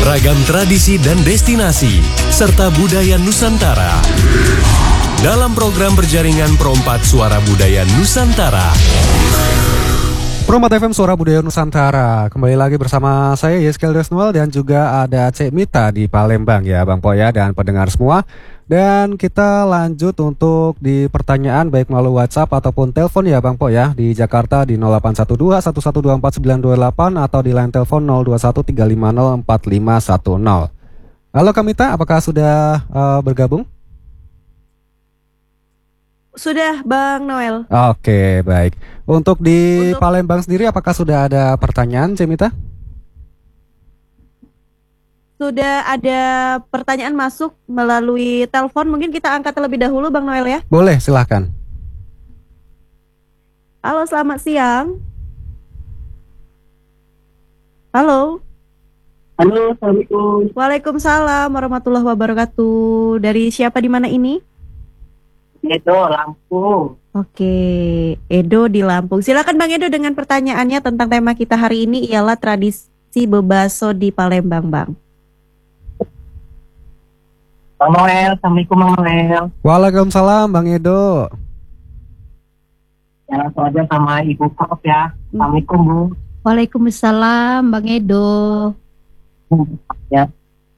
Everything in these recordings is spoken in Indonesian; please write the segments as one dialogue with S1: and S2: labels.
S1: Ragam tradisi dan destinasi, serta budaya Nusantara. Dalam program berjaringan Pro4 Suara Budaya Nusantara.
S2: Pro4 FM Suara Budaya Nusantara. Kembali lagi bersama saya Yeskel Desnuel dan juga ada Cek Mita di Palembang ya Bang Poya dan pendengar semua. Dan kita lanjut untuk di pertanyaan baik melalui WhatsApp ataupun telepon ya Bang Poya di Jakarta di 0812 1124 928 atau di line telepon 021 350 4510. Halo Kak Mita, apakah sudah bergabung?
S3: Sudah Bang Noel.
S2: Oke, baik. Untuk di Palembang sendiri apakah sudah ada pertanyaan, Cemita?
S3: Sudah ada pertanyaan masuk melalui telepon. Mungkin kita angkat terlebih dahulu Bang Noel ya.
S2: Boleh, silahkan.
S3: Halo, selamat siang. Halo.
S4: Halo, Assalamualaikum.
S3: Waalaikumsalam warahmatullahi wabarakatuh. Dari siapa di mana ini?
S4: Edo, Lampung.
S3: Oke, Edo di Lampung. Silakan Bang Edo dengan pertanyaannya tentang tema kita hari ini ialah tradisi bebaso di Palembang, Bang.
S4: Bang Noel, Assalamualaikum Bang Noel.
S2: Waalaikumsalam Bang Edo.
S4: Ya, langsung aja sama Ibu Kop ya. Assalamualaikum Bu.
S3: Waalaikumsalam Bang Edo.
S4: Ya.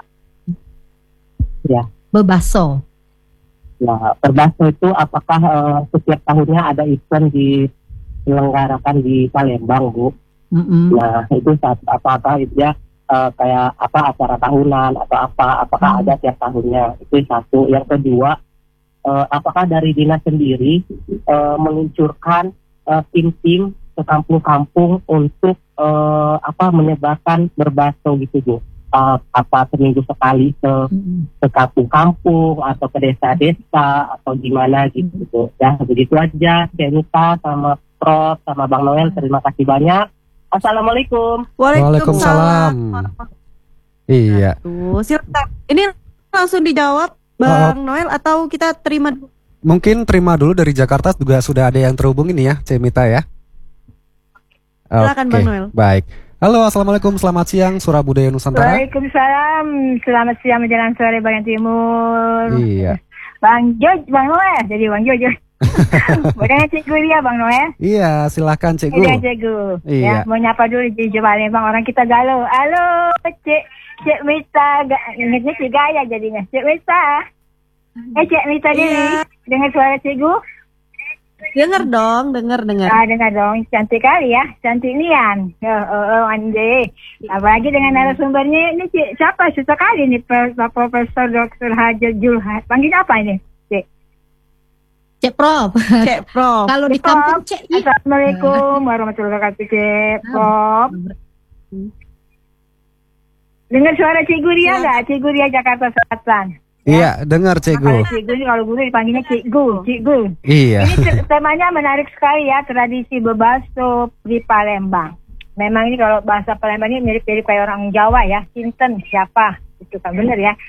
S4: Ya.
S3: Bebaso.
S4: Nah, berbaso itu apakah setiap tahunnya ada event diselenggarakan di Palembang, Bu? Nah, itu apakah itu ya kayak apa acara tahunan atau apakah ada tiap tahunnya? Itu satu. Yang kedua, apakah dari dinas sendiri meluncurkan tim-tim ke kampung-kampung untuk menyebarkan berbaso gitu, Bu? Seminggu sekali ke kampung-kampung atau ke desa-desa atau gimana gitu. Ya begitu aja. Cemita sama Prof sama Bang Noel, terima kasih banyak. Assalamualaikum.
S2: Waalaikumsalam. Iya.
S3: Silakan. Ini langsung dijawab Bang Noel atau kita terima dulu?
S2: Mungkin terima dulu dari Jakarta juga sudah ada yang terhubung ini ya, Cemita ya.
S3: Silakan Bang Noel.
S2: Baik. Halo, assalamualaikum, selamat siang, Suara Budaya Nusantara.
S5: Waalaikumsalam, selamat siang menjelang sore bagian timur.
S2: Iya.
S5: Bang Noel, jadi Bang Jojo. Boleh cikgu dia Bang Noel?
S2: Iya, silahkan Cikgu.
S5: Iya cikgu.
S2: Iya.
S5: Ya, mau nyapa dulu di Palembang, orang kita galau. Halo, Cik Mita, ingatnya Cik Gaya jadinya. Cik Mita. Cik Mita dulu, dengar suara cikgu?
S3: Dengar dong. Dengar
S5: dong, cantik kali ya, cantik nian. Ande. Apalagi dengan narasumbernya ini siapa susah kali nih Profesor Dr. Hajar Julhat. Panggilnya apa ini?
S3: Cek Prof. Kalau di kampung Cek.
S5: Assalamualaikum warahmatullahi wabarakatuh, Cek Prof. Dengar suara Cikgu Ria nggak? Cikgu Ria Jakarta Selatan.
S2: Iya, dengar Cikgu.
S5: Cikgu ini kalau guru dipanggilnya Cikgu.
S2: Iya.
S5: Ini temanya menarik sekali ya, tradisi bebaso di Palembang. Memang ini kalau bahasa Palembang ini mirip-mirip kayak orang Jawa ya. Sinten siapa? Itu kan benar ya.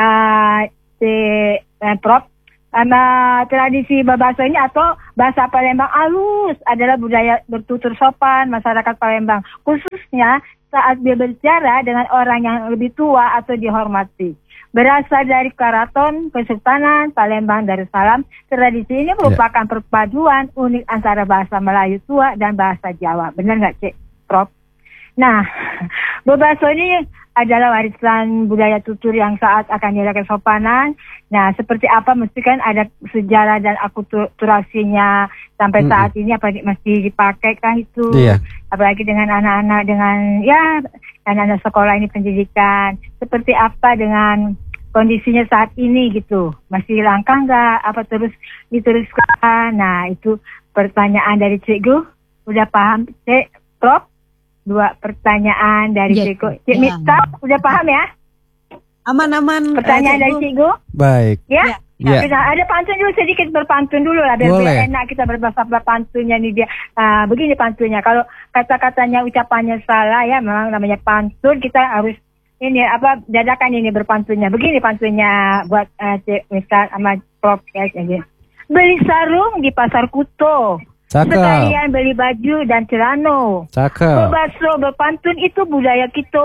S5: Prof. Tradisi bebaso ini atau bahasa Palembang halus adalah budaya bertutur sopan masyarakat Palembang. Khususnya saat dia berbicara dengan orang yang lebih tua atau dihormati. Berasal dari Keraton Kesultanan Palembang Darussalam, tradisi ini merupakan perpaduan unik antara bahasa Melayu tua dan bahasa Jawa. Benar nggak, Cik Prof? Nah, bebaso ini adalah warisan budaya tutur yang saat akan dilakukan kesopanan. Nah, seperti apa mesti kan ada sejarah dan akulturasinya sampai saat ini apa mesti dipakai kan itu. Iya. Apalagi dengan anak-anak dengan anak-anak sekolah ini pendidikan. Seperti apa dengan kondisinya saat ini gitu. Masih langkah nggak? Apa terus diteruskan? Nah, itu pertanyaan dari Cikgu. Udah paham, Cik Prof? Dua pertanyaan dari Cikgu. Cik Mita, udah paham ya?
S3: Aman-aman.
S5: Pertanyaan dari Cikgu.
S2: Baik.
S5: Ya. Ada pantun dulu, sedikit berpantun dulu lah biar enak kita berbahasa pantunnya nih dia. Begini pantunnya, kalau kata-katanya ucapannya salah ya memang namanya pantun, kita harus ini dadakan ini berpantunnya. Begini pantunnya buat Cik Mita sama Prof ya. Beli sarung di pasar Kuto. Sekalian beli baju dan celano.
S2: Cakep.
S5: Bebaso berpantun itu budaya kita.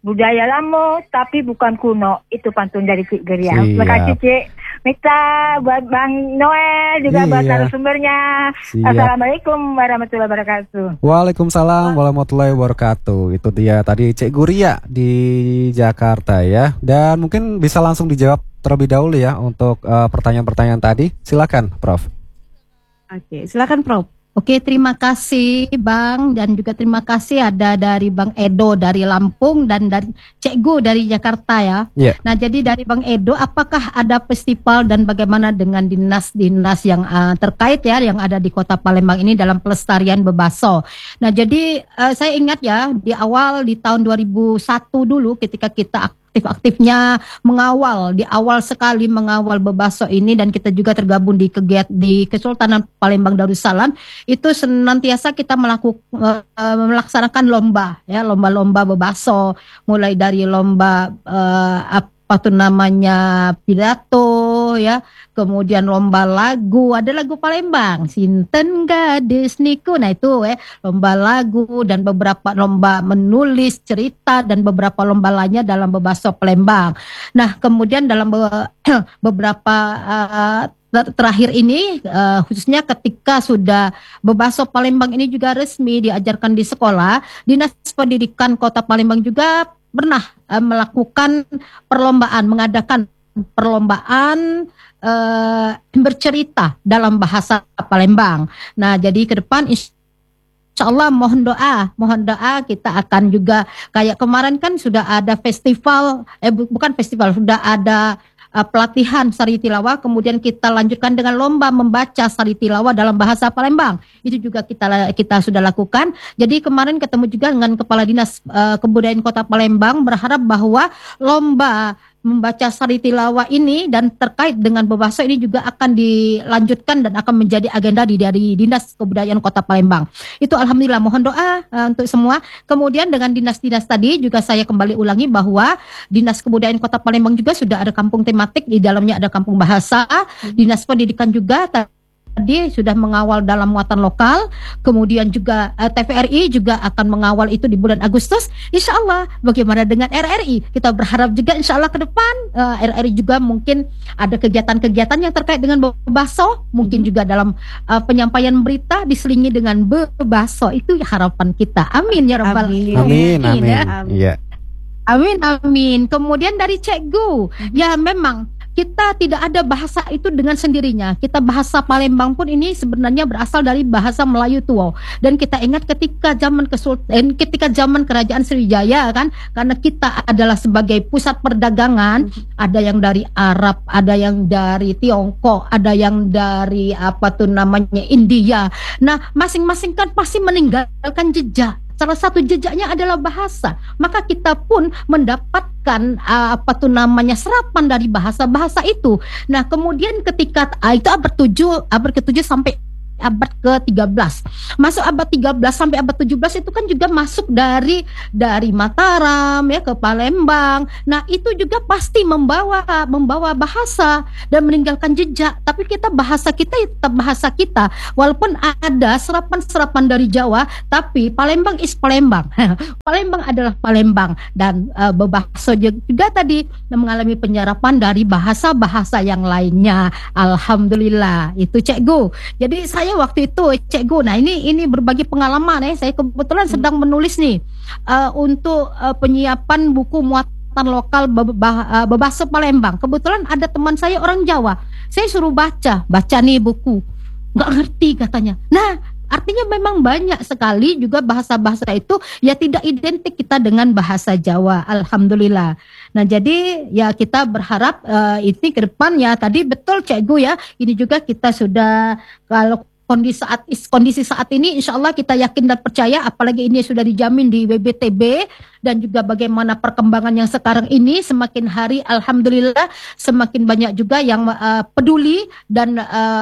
S5: budaya lama tapi bukan kuno. Itu pantun dari Cik Geria.
S2: Siap.
S5: Terima kasih Cik Mita, buat Bang Noel juga buat narasumbernya.
S2: Siap.
S5: Assalamualaikum warahmatullahi wabarakatuh.
S2: Waalaikumsalam warahmatullahi wabarakatuh. Itu dia tadi Cik Guria di Jakarta ya. Dan mungkin bisa langsung dijawab terlebih dahulu ya untuk pertanyaan-pertanyaan tadi. Silakan Prof.
S3: Oke, silakan Prof.
S6: Oke, terima kasih Bang, dan juga terima kasih ada dari Bang Edo dari Lampung dan dari Cikgu dari Jakarta ya.
S2: Yeah.
S6: Nah, jadi dari Bang Edo, apakah ada festival dan bagaimana dengan dinas-dinas yang terkait ya yang ada di Kota Palembang ini dalam pelestarian bebaso. Nah, jadi saya ingat ya di awal di tahun 2001 dulu ketika kita aktif-aktifnya mengawal di awal sekali mengawal bebaso ini, dan kita juga tergabung di di Kesultanan Palembang Darussalam, itu senantiasa kita melaksanakan lomba ya, lomba-lomba bebaso, mulai dari lomba apa tuh namanya pidato ya, kemudian lomba lagu, ada lagu Palembang Sinten Gadis Niku, nah itu lomba lagu, dan beberapa lomba menulis cerita dan beberapa lomba lainnya dalam bebaso Palembang. Nah kemudian dalam beberapa terakhir ini khususnya ketika sudah bebaso Palembang ini juga resmi diajarkan di sekolah, Dinas Pendidikan Kota Palembang juga pernah melakukan perlombaan, mengadakan perlombaan bercerita dalam bahasa Palembang. Nah, jadi ke depan insya Allah mohon doa kita akan juga kayak kemarin kan sudah ada festival, bukan festival, sudah ada pelatihan sari tilawah, kemudian kita lanjutkan dengan lomba membaca sari tilawah dalam bahasa Palembang. Itu juga kita sudah lakukan. Jadi kemarin ketemu juga dengan Kepala Dinas Kebudayaan Kota Palembang, berharap bahwa lomba membaca sari tilawah ini dan terkait dengan bebaso ini juga akan dilanjutkan dan akan menjadi agenda dari Dinas Kebudayaan Kota Palembang. Itu alhamdulillah, mohon doa untuk semua. Kemudian dengan dinas-dinas tadi juga saya kembali ulangi bahwa Dinas Kebudayaan Kota Palembang juga sudah ada kampung tematik, di dalamnya ada kampung bahasa. Dinas Pendidikan juga tadi sudah mengawal dalam muatan lokal, kemudian juga TVRI juga akan mengawal itu di bulan Agustus. Insya Allah, bagaimana dengan RRI? Kita berharap juga insya Allah ke depan RRI juga mungkin ada kegiatan-kegiatan yang terkait dengan bebaso, mungkin juga dalam penyampaian berita diselingi dengan bebaso. Itu harapan kita. Amin ya rabbal
S2: Amin.
S6: alamin.
S2: Iya.
S6: Amin. Kemudian dari Cikgu, ya memang kita tidak ada bahasa itu dengan sendirinya. Kita bahasa Palembang pun ini sebenarnya berasal dari bahasa Melayu tua. Dan kita ingat ketika zaman Kerajaan Sriwijaya kan, karena kita adalah sebagai pusat perdagangan, ada yang dari Arab, ada yang dari Tiongkok, ada yang dari India. Nah, masing-masing kan pasti meninggalkan jejak. Salah satu jejaknya adalah bahasa. Maka kita pun mendapatkan serapan dari bahasa itu. Nah, kemudian ketika itu abad ke-7 sampai abad ke-13. Masuk abad 13 sampai abad 17 itu kan juga masuk dari Mataram ya ke Palembang. Nah, itu juga pasti membawa bahasa dan meninggalkan jejak. Tapi bahasa kita tetap bahasa kita. Walaupun ada serapan-serapan dari Jawa, tapi Palembang is Palembang. Palembang adalah Palembang, dan bebaso juga tadi mengalami penyerapan dari bahasa-bahasa yang lainnya. Alhamdulillah. Itu Cikgu. Jadi saya waktu itu Cikgu, nah ini berbagi pengalaman saya kebetulan sedang menulis nih untuk penyiapan buku muatan lokal bebaso Palembang. Kebetulan ada teman saya orang Jawa, saya suruh baca nih buku, nggak ngerti katanya. Nah, artinya memang banyak sekali juga bahasa-bahasa itu ya tidak identik kita dengan bahasa Jawa. Alhamdulillah. Nah, jadi ya kita berharap ini ke depan ya, tadi betul Cikgu ya, ini juga kita sudah, kalau kondisi saat ini insya Allah kita yakin dan percaya, apalagi ini sudah dijamin di WBTB, dan juga bagaimana perkembangan yang sekarang ini semakin hari alhamdulillah semakin banyak juga yang peduli dan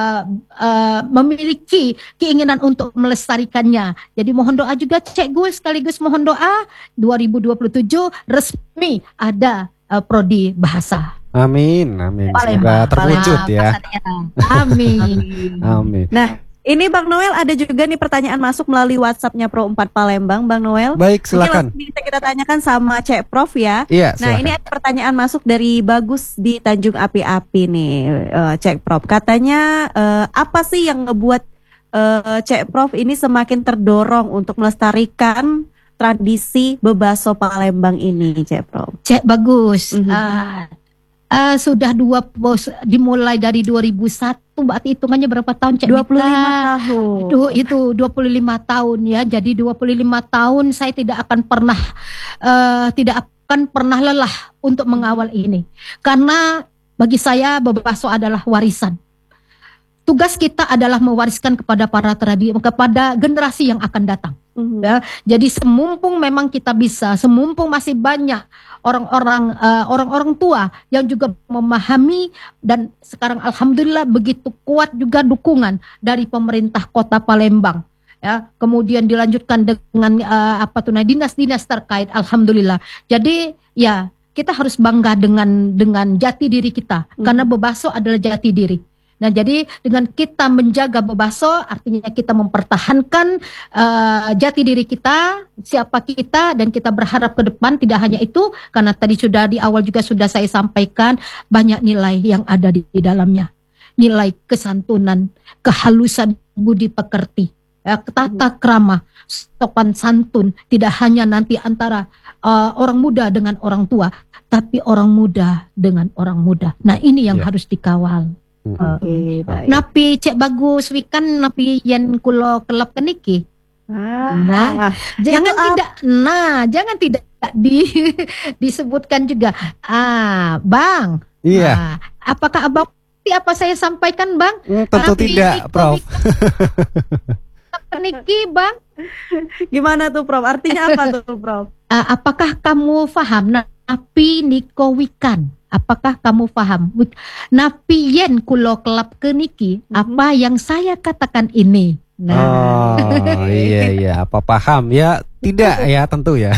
S6: memiliki keinginan untuk melestarikannya. Jadi mohon doa juga Cikgu, sekaligus mohon doa 2027 resmi ada prodi bahasa.
S2: Amin. Semoga terwujud ya.
S6: Amin.
S2: Amin.
S3: Nah, Ini Bang Noel ada juga nih pertanyaan masuk melalui WhatsApp-nya Pro 4 Palembang, Bang Noel.
S2: Baik, silakan.
S3: Mungkin bisa kita tanyakan sama Cek Prof ya.
S2: Iya,
S3: Nah,
S2: silakan.
S3: ini ada pertanyaan masuk dari Bagus di Tanjung Api-Api nih, Cek Prof. Katanya apa sih yang ngebuat Cek Prof ini semakin terdorong untuk melestarikan tradisi bebaso Palembang ini, Cek Prof?
S6: Cek Bagus.
S3: Mhm.
S6: Sudah dimulai dari 2001, berarti hitungannya berapa tahun, Cek
S3: 25
S6: Mita?
S3: tahun.
S6: Aduh, itu 25 tahun ya. Jadi 25 tahun saya tidak akan pernah lelah untuk mengawal ini. Karena bagi saya bebaso adalah warisan. Tugas kita adalah mewariskan kepada kepada generasi yang akan datang. Ya, jadi semumpung memang kita bisa, semumpung masih banyak orang-orang tua yang juga memahami, dan sekarang alhamdulillah begitu kuat juga dukungan dari pemerintah Kota Palembang. Ya, kemudian dilanjutkan dengan dinas-dinas terkait, alhamdulillah. Jadi ya kita harus bangga dengan jati diri kita, karena bebaso adalah jati diri. Nah, jadi dengan kita menjaga bebaso, artinya kita mempertahankan jati diri kita, siapa kita, dan kita berharap ke depan. Tidak hanya itu, karena tadi sudah di awal juga sudah saya sampaikan, banyak nilai yang ada di dalamnya. Nilai kesantunan, kehalusan budi pekerti, tata krama, sopan santun, tidak hanya nanti antara orang muda dengan orang tua, tapi orang muda dengan orang muda. Nah, ini yang harus dikawal.
S3: Oke, baik.
S6: Napi Cek Bagus wikan napi yen kulo kelap keniki. Jangan tidak disebutkan juga. Bang.
S2: Iya.
S6: Apakah Abang apa saya sampaikan, Bang?
S2: Tentu tidak, Prof.
S6: Keniki, Bang.
S3: Gimana tuh, Prof? Artinya apa tuh, Prof?
S6: Apakah kamu paham napi niko wikan? Apakah kamu paham? Napi yen kulo kelap keniki, apa yang saya katakan ini?
S2: Oh, iya. Apa paham ya? Tidak ya, tentu ya.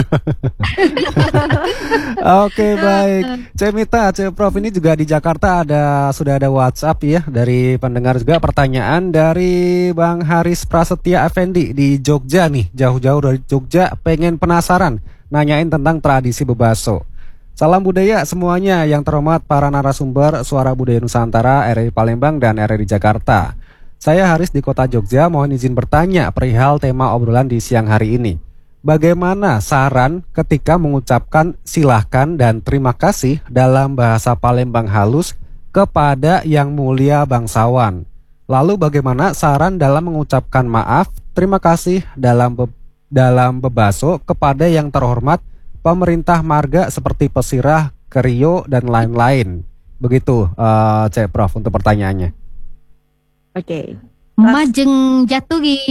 S2: Oke, baik. Cek Mita, Cek Prof, ini juga di Jakarta sudah ada WhatsApp ya dari pendengar juga. Pertanyaan dari Bang Haris Prasetya Effendi di Jogja nih, jauh-jauh dari Jogja, pengen penasaran nanyain tentang tradisi bebaso. Salam budaya semuanya, yang terhormat para narasumber Suara Budaya Nusantara, RRI Palembang dan RRI Jakarta. Saya Haris di kota Jogja, mohon izin bertanya perihal tema obrolan di siang hari ini. Bagaimana saran ketika mengucapkan silahkan dan terima kasih dalam bahasa Palembang halus kepada yang mulia bangsawan? Lalu bagaimana saran dalam mengucapkan maaf, terima kasih dalam bebaso kepada yang terhormat pemerintah marga seperti Pesirah, Kerio, dan lain-lain? Begitu, Cek Prof, untuk pertanyaannya.
S3: Oke.
S6: Majeng jatuhi,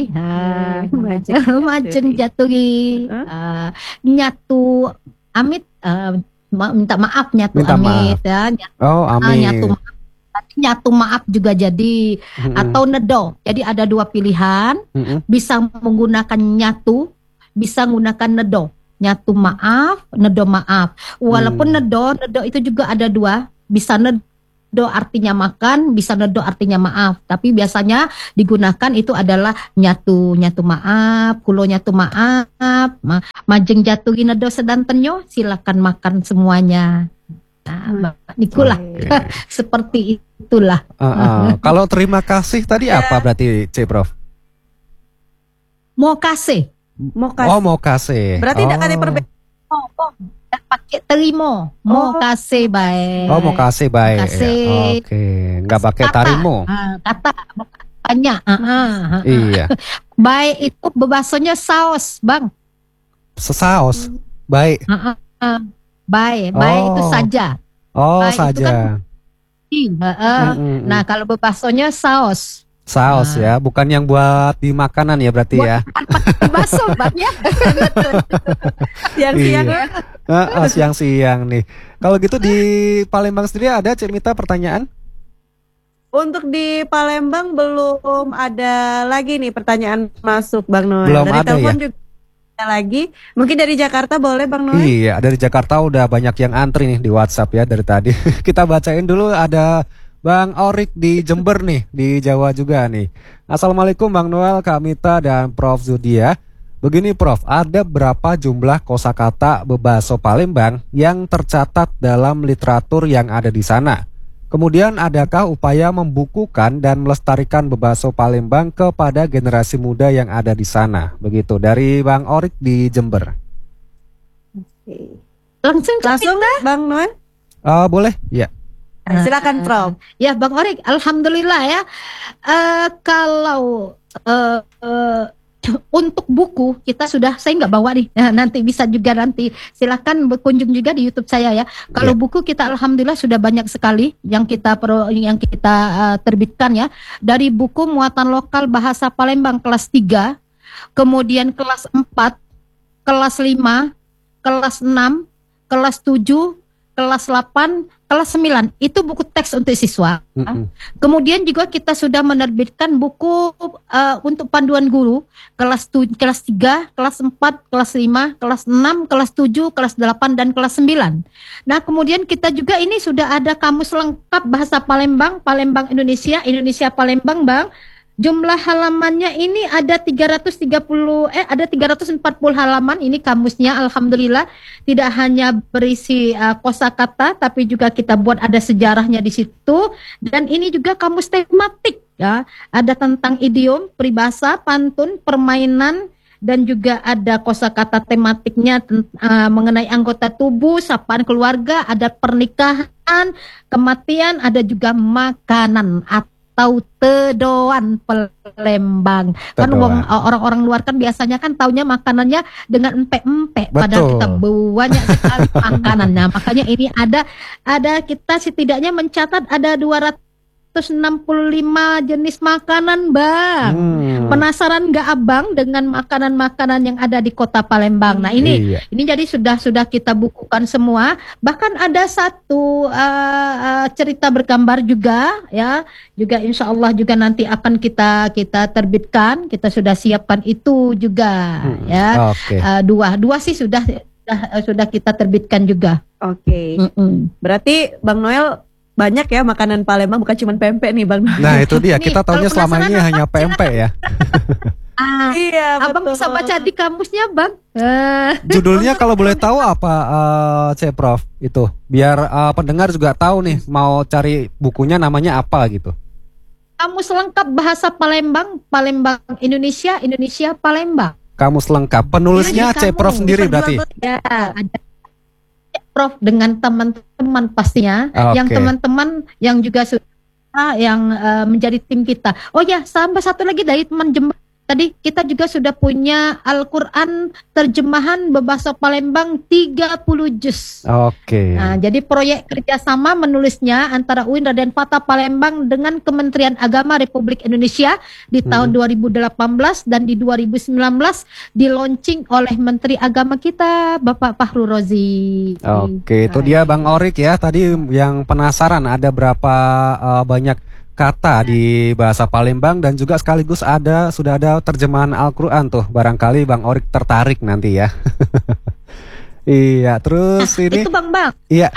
S6: majeng jatuhi, nyatu amit, minta maaf nyatu
S2: Minta
S6: amit
S2: maaf.
S6: ya.
S2: Amin.
S6: Nyatu maaf juga jadi, atau nedo. Jadi ada dua pilihan, bisa menggunakan nyatu, bisa menggunakan nedo. Nyatu maaf, nedo maaf. Walaupun nedo itu juga ada dua, bisa nedo artinya makan, bisa nedo artinya maaf. Tapi biasanya digunakan itu adalah nyatu maaf, kulo nyatu maaf, majeng jatuhi nedo sedantenyo, silakan makan semuanya. Nah, ikulah. Seperti itulah.
S2: Kalau terima kasih tadi apa berarti, Cek Prof?
S6: Mau kasih.
S3: Mau kasih.
S2: Oh, mau kasih.
S3: Berarti tidak ada perbedaan.
S6: Tak pakai terimo, mau kasih baik.
S2: Oh, mau kasih baik.
S6: Kasih.
S2: Oke, nggak pakai tarimo.
S6: Kata banyak.
S2: Iya.
S6: Baik itu bebasonya saus, Bang.
S2: Sesaus. Baik.
S6: Baik itu saja.
S2: Oh,
S6: baik
S2: saja.
S6: Itu kan Nah, kalau bebasonya saus.
S2: Saus ya, bukan yang buat di makanan ya berarti ya.
S6: Bakso Bang ya.
S3: Siang-siang ya.
S2: Siang-siang nih. Kalau gitu di Palembang sendiri ada, Cek Mita, pertanyaan?
S3: Untuk di Palembang belum ada lagi nih pertanyaan masuk, Bang Noel.
S2: Belum
S3: dari
S2: ada
S3: telepon
S2: ya?
S3: juga ada lagi. Mungkin dari Jakarta boleh, Bang Noel?
S2: Iya, dari Jakarta udah banyak yang antri nih di WhatsApp ya dari tadi. Kita bacain dulu, ada Bang Orik di Jember nih, di Jawa juga nih. Assalamualaikum Bang Noel, Kak Mita, dan Prof Zudia. Begini Prof, ada berapa jumlah kosakata Bebaso Palembang yang tercatat dalam literatur yang ada di sana? Kemudian adakah upaya membukukan dan melestarikan Bebaso Palembang kepada generasi muda yang ada di sana? Begitu, dari Bang Orik di Jember.
S3: Langsung Bang Noel?
S2: Boleh? Ya.
S3: Silakan Prof.
S6: Ya Bang Orik, alhamdulillah ya. Kalau untuk buku kita sudah, saya nggak bawa nih. Nah, nanti bisa juga nanti silakan berkunjung juga di YouTube saya ya. Kalau buku kita alhamdulillah sudah banyak sekali yang kita terbitkan ya. Dari buku muatan lokal bahasa Palembang kelas 3, kemudian kelas 4, kelas 5, kelas 6, kelas 7, kelas 8, kelas 9 itu buku teks untuk siswa. Kemudian juga kita sudah menerbitkan buku untuk panduan guru kelas 3, kelas 4, kelas 5, kelas 6, kelas 7, kelas 8 dan kelas 9. Nah, kemudian kita juga ini sudah ada kamus lengkap bahasa Palembang, Palembang Indonesia, Indonesia Palembang, Bang. Jumlah halamannya ini ada 340 halaman. Ini kamusnya alhamdulillah tidak hanya berisi kosakata tapi juga kita buat ada sejarahnya di situ, dan ini juga kamus tematik ya. Ada tentang idiom, peribahasa, pantun, permainan, dan juga ada kosakata tematiknya mengenai anggota tubuh, sapaan keluarga, ada pernikahan, kematian, ada juga makanan atau tedoan Palembang. Kan orang-orang luar kan biasanya kan taunya makanannya dengan empek-empek, padahal kita banyak sekali makanannya. Makanya ini ada kita setidaknya mencatat ada 265 jenis makanan, Bang. Penasaran nggak Abang dengan makanan-makanan yang ada di kota Palembang? Nah, ini jadi sudah kita bukukan semua. Bahkan ada satu cerita bergambar juga ya. Juga insya Allah juga nanti akan kita terbitkan. Kita sudah siapkan itu juga ya. Dua sih sudah kita terbitkan juga.
S3: Berarti Bang Noel banyak ya makanan Palembang, bukan cuma pempek nih Bang.
S2: Nah itu dia, kita taunya selama ini hanya pempek ya.
S3: Iya,
S6: Abang bisa baca di kamusnya Bang.
S2: Judulnya kalau boleh tahu apa, Cek Prof? Itu biar pendengar juga tahu nih mau cari bukunya namanya apa gitu.
S6: Kamus lengkap bahasa Palembang, Palembang Indonesia, Indonesia Palembang.
S2: Kamus lengkap, penulisnya Cek Prof sendiri berarti.
S6: Ya, ada Prof dengan teman-teman pastinya, yang teman-teman yang juga sudah yang menjadi tim kita. Oh ya, sampai satu lagi dari teman Jember. Tadi kita juga sudah punya Al-Quran terjemahan berbahasa Palembang 30 juz. Nah, jadi proyek kerjasama menulisnya antara UIN Raden Fatah Palembang dengan Kementerian Agama Republik Indonesia di tahun 2018 dan di 2019 di-launching oleh Menteri Agama kita Bapak Fahru Rozi.
S2: Itu dia Bang Orik ya. Tadi yang penasaran ada berapa banyak kata di bahasa Palembang, dan juga sekaligus sudah ada terjemahan Al-Quran tuh, barangkali Bang Orik tertarik nanti ya. Iya, terus ini
S6: itu Bang.
S2: Iya.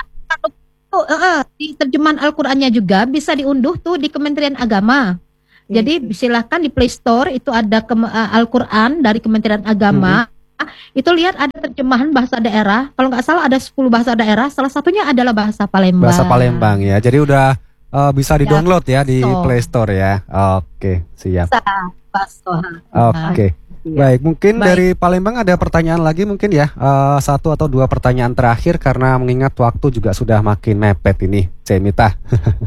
S6: Di terjemahan Al-Qurannya juga bisa diunduh tuh di Kementerian Agama. Jadi silahkan di Play Store itu ada Al-Quran dari Kementerian Agama. Itu lihat ada terjemahan bahasa daerah. Kalau nggak salah ada 10 bahasa daerah. Salah satunya adalah bahasa Palembang.
S2: Bahasa Palembang ya. Jadi udah bisa di-download ya di Play Store ya. Oke, siap. Baik, mungkin dari Palembang ada pertanyaan lagi mungkin ya. Satu atau dua pertanyaan terakhir karena mengingat waktu juga sudah makin mepet ini, Cek Mita.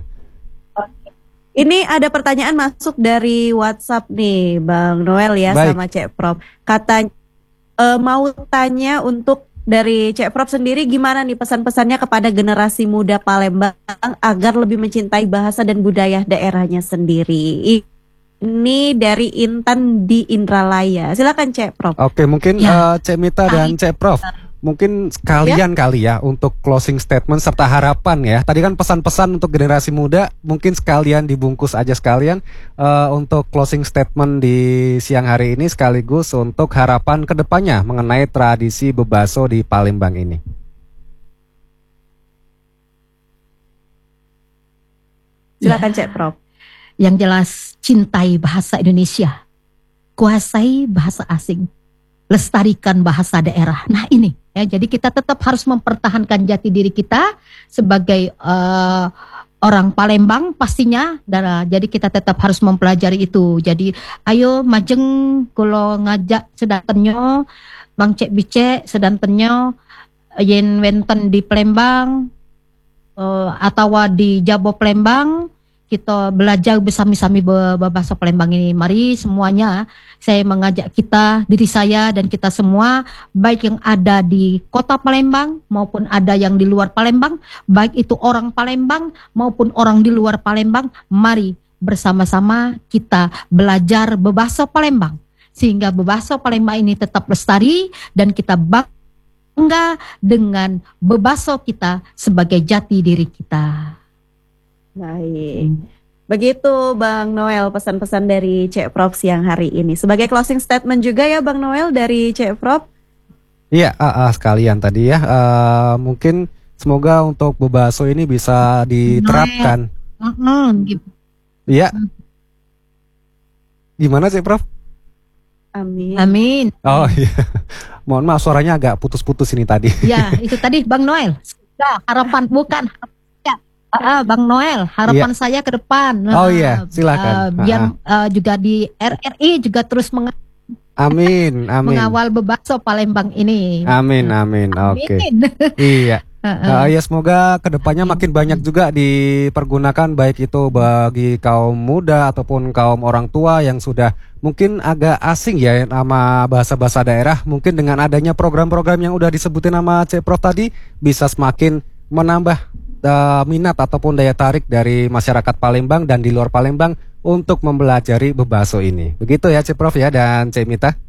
S3: Ini ada pertanyaan masuk dari WhatsApp nih, Bang Noel ya. Baik. Sama Cek Prof. Katanya mau tanya untuk dari Cek Prof sendiri, gimana nih pesan-pesannya kepada generasi muda Palembang agar lebih mencintai bahasa dan budaya daerahnya sendiri? Ini dari Intan di Indralaya. Silakan Cek Prof.
S2: Oke, mungkin Cek Mita dan Cek Prof, mungkin sekalian kali ya untuk closing statement serta harapan ya. Tadi kan pesan-pesan untuk generasi muda, mungkin sekalian dibungkus aja sekalian untuk closing statement di siang hari ini, sekaligus untuk harapan kedepannya mengenai tradisi Bebaso di Palembang ini.
S3: Silakan Cek Prof.
S6: Yang jelas cintai bahasa Indonesia, kuasai bahasa asing, lestarikan bahasa daerah. Nah ini ya, jadi kita tetap harus mempertahankan jati diri kita sebagai orang Palembang pastinya. Jadi kita tetap harus mempelajari itu. Jadi ayo majeng kalau ngajak sedantenyo Bang Cek Bice sedantenyo yen wenten di Palembang atau di Jabo Palembang, kita belajar bersama-sama bahasa Palembang ini. Mari semuanya, saya mengajak kita, diri saya dan kita semua, baik yang ada di kota Palembang maupun ada yang di luar Palembang, baik itu orang Palembang maupun orang di luar Palembang, mari bersama-sama kita belajar bahasa Palembang sehingga bahasa Palembang ini tetap lestari dan kita bangga dengan bahasa kita sebagai jati diri kita.
S3: Baik. Begitu Bang Noel pesan-pesan dari Cek Prof siang hari ini. Sebagai closing statement juga ya Bang Noel dari Cek Prof.
S2: Iya, sekalian tadi ya. Mungkin semoga untuk bebaso ini bisa diterapkan. Iya. Gimana Cek Prof?
S3: Amin.
S6: Amin.
S2: Oh iya. Mohon maaf suaranya agak putus-putus ini tadi.
S6: Ya, itu tadi Bang Noel. Harapan bukan Bang Noel, harapan saya ke depan.
S2: Oh iya, silakan.
S6: Biar juga di RRI juga terus
S2: Amin.
S6: mengawal bahasa Palembang ini.
S2: Amin. Oke. Iya. Ya semoga kedepannya makin banyak juga dipergunakan, baik itu bagi kaum muda ataupun kaum orang tua yang sudah mungkin agak asing ya nama bahasa-bahasa daerah. Mungkin dengan adanya program-program yang udah disebutin nama Cek Prof tadi bisa semakin menambah minat ataupun daya tarik dari masyarakat Palembang dan di luar Palembang untuk mempelajari bebaso ini. Begitu ya Cek Prof ya dan Cek Mita.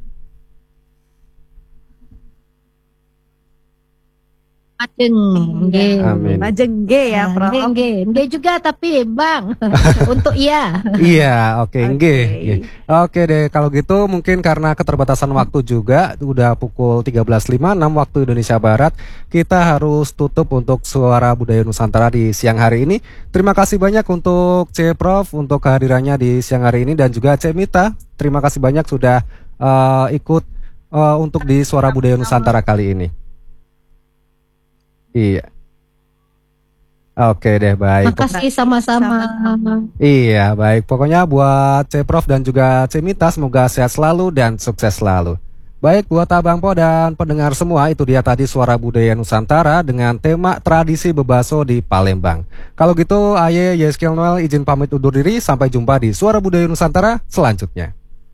S3: Majeng G ya Prof.
S6: G juga tapi Bang untuk iya.
S2: Iya, oke. Oke deh, kalau gitu mungkin karena keterbatasan waktu juga udah pukul 13.56 waktu Indonesia Barat, kita harus tutup untuk Suara Budaya Nusantara di siang hari ini. Terima kasih banyak untuk Cek Prof untuk kehadirannya di siang hari ini dan juga Cek Mita. Terima kasih banyak sudah ikut untuk di Suara Budaya Nusantara kali ini. Iya. Oke deh, baik.
S6: Makasih sama-sama.
S2: Iya, baik. Pokoknya buat Cek Prof dan juga Cek Mita semoga sehat selalu dan sukses selalu. Baik, buat Abang Po dan pendengar semua, itu dia tadi Suara Budaya Nusantara dengan tema tradisi bebaso di Palembang. Kalau gitu, Aye Yeskel Noel izin pamit undur diri. Sampai jumpa di Suara Budaya Nusantara selanjutnya.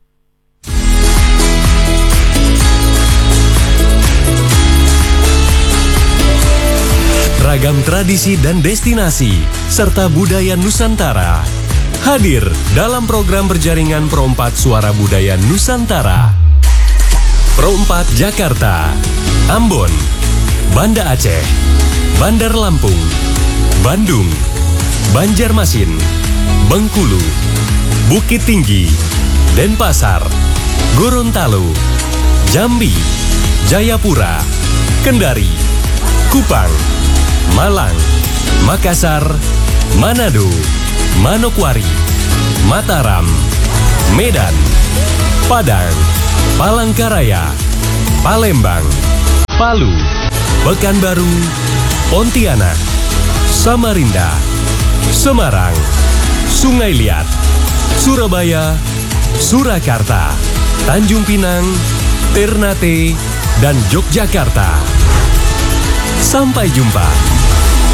S1: Ragam tradisi dan destinasi, serta budaya Nusantara hadir dalam program berjaringan Pro 4 Suara Budaya Nusantara. Pro 4 Jakarta, Ambon, Banda Aceh, Bandar Lampung, Bandung, Banjarmasin, Bengkulu, Bukit Tinggi, Denpasar, Gorontalo, Jambi, Jayapura, Kendari, Kupang, Malang, Makassar, Manado, Manokwari, Mataram, Medan, Padang, Palangkaraya, Palembang, Palu, Pekanbaru, Pontianak, Samarinda, Semarang, Sungai Liat, Surabaya, Surakarta, Tanjung Pinang, Ternate, dan Yogyakarta. Sampai jumpa.